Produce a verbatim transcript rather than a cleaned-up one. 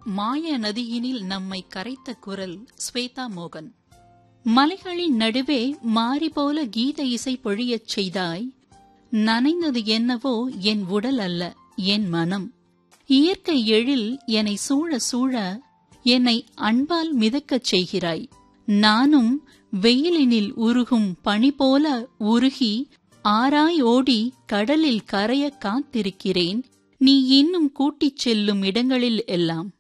மாய நதியினில் நம்மை கரைத்த குரல் ஸ்வேதா மோகன். மலைகளின் நடுவே மாறி போல கீத இசை பொழியச் செய்தாய். நனைந்தது என்னவோ என் உடல் அல்ல, என் மனம். இயற்கை எழில் என்னை சூழ சூழ என்னை அன்பால் மிதக்கச் செய்கிறாய். நானும் வெயிலினில் உருகும் பனி போல உருகி ஆராய் ஓடி கடலில் கரைய காத்திருக்கிறேன், நீ இன்னும் கூட்டிச் செல்லும் இடங்களில் எல்லாம்.